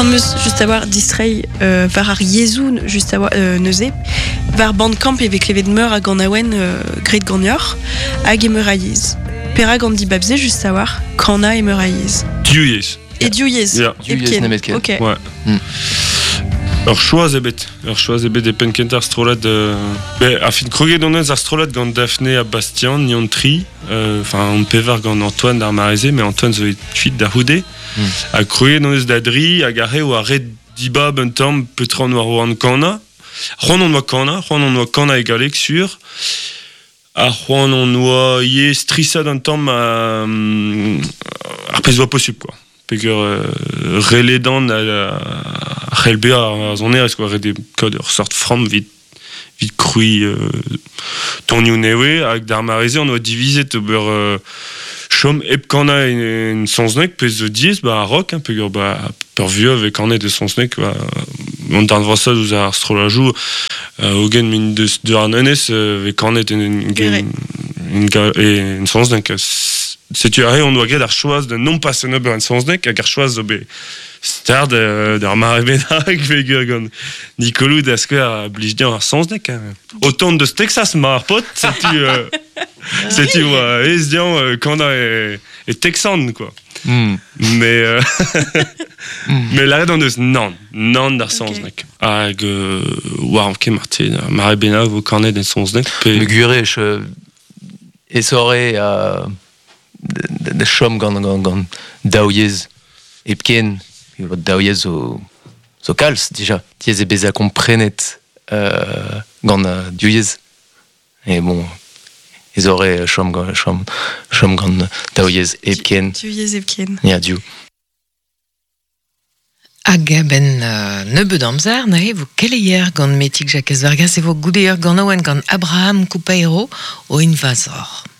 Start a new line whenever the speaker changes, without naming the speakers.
meus just a war distray var ar yezoun just a war neuze var bandkamp e vez klevet meur a gant awen gret gant hag e meur a yez. Pera gant di babze just a war kana e meur a yez.
Diou yez.
Et diou yez.
Diou yez nemet ken.
Ok.
Ouais. Ur choaz ebet e pen kent ar strollad a fin kroget donez ar strollad gant Daphné a Bastian nion tri on pevar gant Antoine d'ar mareze mais Antoine zo e tuit d'ar houde a kroget donez da dri hag ar re o a red dibab un tamm petra an war an kana c'hoant an oa kana e galek sur a c'hoant an oa ye strissad un tamm ar pez oa posib quoi. Pegur reledan relbe a zonerez quoi, red kod ur sort fram vid krui tonioù newe hag d'ar mareze on oa divizet ober chom eb kana en saozneg pez zo diez a rok pegur per vuev e kanet de saozneg on d'ar vrasad ouz ar strolajou ogen min de ar nenez ve kanet en saozneg. Setu are on doa gret ar choaz de non pasen ober en saozneg hag ar choaz zo be stard d'ar mare bennak vegur gant Nicolou da skwer a blij-dian ar saozneg. Autant de Texas ma ar pot, setu oa ez dian kana e Texan quoi. Mais mais la red an deus nan d'ar saozneg. Hag war ket marte mare bennak vo kanet en saozneg.
Me gurech ezore de chom gant daouiez epken daouiez zo kalz déjà tiez e bez a komprenet gant diouiez et bon ezore chom gant daouiez epken
Diouiez epken.
ya diou.
Hag ben nebeud amzer na vo keleier gant metik Jacques Vargas e vo goudeer gant aouen gant Abraham Coupeiro o invasor.